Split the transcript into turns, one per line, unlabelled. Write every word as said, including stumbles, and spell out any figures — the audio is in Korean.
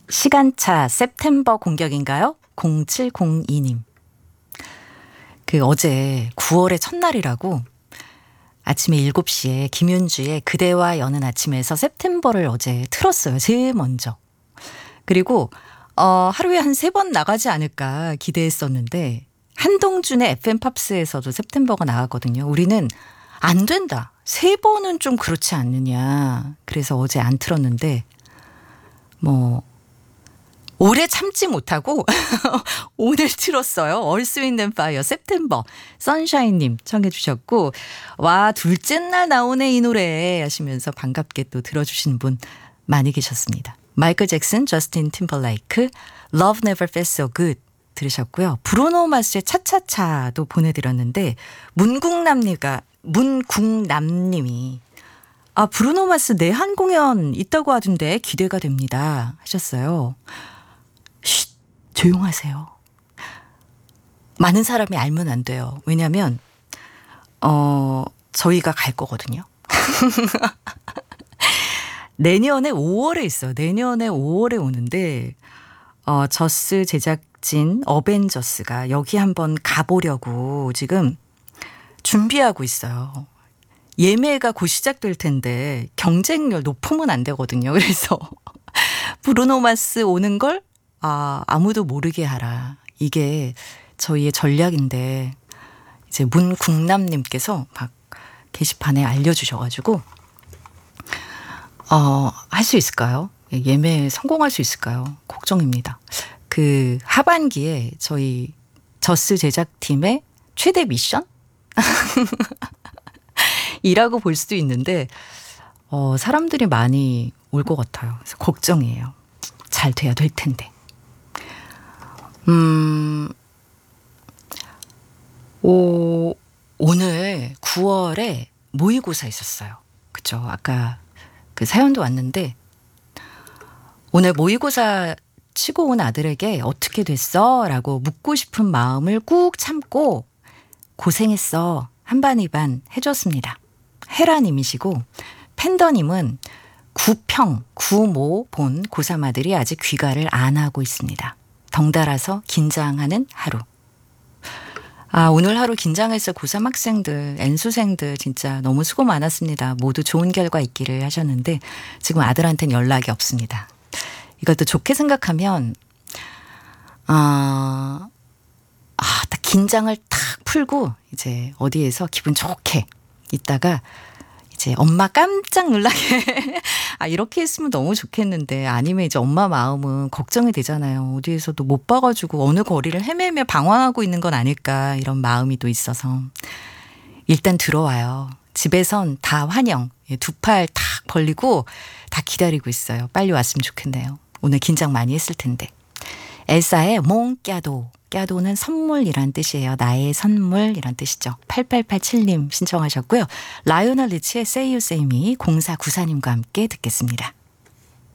시간차 september 공격인가요? 공칠공이 님. 그 어제 구월의 첫날이라고 아침에 일곱 시에 김윤주의 그대와 여는 아침에서 september를 어제 틀었어요. 제일 먼저. 그리고 어, 하루에 한 세 번 나가지 않을까 기대했었는데 한동준의 에프엠 팝스에서도 september가 나왔거든요. 우리는 안 된다. 세 번은 좀 그렇지 않느냐. 그래서 어제 안 틀었는데 뭐 오래 참지 못하고 오늘 틀었어요. 얼스 윈드 앤 파이어 september. 선샤인님 청해 주셨고 와 둘째 날 나오네 이 노래 하시면서 반갑게 또 들어주신 분 많이 계셨습니다. 마이클 잭슨, 저스틴 팀벌레이크, Love Never Felt So Good 들으셨고요. 브루노 마스의 차차차도 보내드렸는데 문국남님과 문국남님이 아 브루노 마스 내한 공연 있다고 하던데 기대가 됩니다 하셨어요. 쉿 조용하세요. 많은 사람이 알면 안 돼요. 왜냐하면 어 저희가 갈 거거든요. 내년에 오월에 있어요. 내년에 오월에 오는데 어, 저스 제작진 어벤져스가 여기 한번 가보려고 지금 준비하고 있어요. 예매가 곧 시작될 텐데 경쟁률 높으면 안 되거든요. 그래서 브루노 마스 오는 걸 아, 아무도 모르게 하라. 이게 저희의 전략인데 이제 문국남님께서 막 게시판에 알려주셔가지고 어, 할 수 있을까요? 예매 성공할 수 있을까요? 걱정입니다. 그 하반기에 저희 저스 제작팀의 최대 미션? 이라고 볼 수도 있는데 어, 사람들이 많이 올 것 같아요. 그래서 걱정이에요. 잘 돼야 될 텐데. 음, 오, 오늘 구월에 모의고사 있었어요. 그쵸? 아까 그 사연도 왔는데 오늘 모의고사 치고 온 아들에게 어떻게 됐어? 라고 묻고 싶은 마음을 꾹 참고 고생했어. 한반이반 해줬습니다. 헤라님이시고 팬더님은 구평, 구모 본 고삼 아들이 아직 귀가를 안 하고 있습니다. 덩달아서 긴장하는 하루. 아, 오늘 하루 긴장했을 고삼 학생들, N수생들 진짜 너무 수고 많았습니다. 모두 좋은 결과 있기를 하셨는데 지금 아들한테는 연락이 없습니다. 이것도 좋게 생각하면 아, 아, 딱 긴장을 탁 풀고 이제 어디에서 기분 좋게 있다가 이제 엄마 깜짝 놀라게 아 이렇게 했으면 너무 좋겠는데 아니면 이제 엄마 마음은 걱정이 되잖아요. 어디에서도 못 봐가지고 어느 거리를 헤매며 방황하고 있는 건 아닐까 이런 마음이 또 있어서 일단 들어와요. 집에선 다 환영. 두 팔 탁 벌리고 다 기다리고 있어요. 빨리 왔으면 좋겠네요. 오늘 긴장 많이 했을 텐데. 엘사의 몽 깨도. 깨도는 선물이란 뜻이에요. 나의 선물이란 뜻이죠. 팔팔팔칠 님 신청하셨고요. 라이오널 리치의 Say You Say Me 공사구사 님과 함께 듣겠습니다.